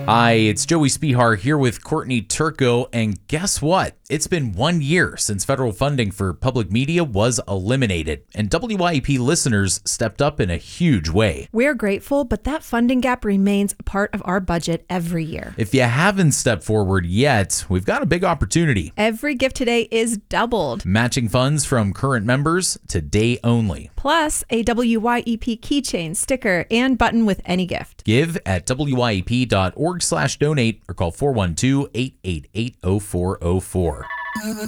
Hi, it's Joey Spihar here with Courtney Turco, and guess what? It's been 1 year since federal funding for public media was eliminated, and WYEP listeners stepped up in a huge way. We're grateful, but that funding gap remains a part of our budget every year. If you haven't stepped forward yet, we've got a big opportunity. Every gift today is doubled. Matching funds from current members today only. Plus, a WYEP keychain, sticker, and button with any gift. Give at wyep.org/donate or call 412-888-0404.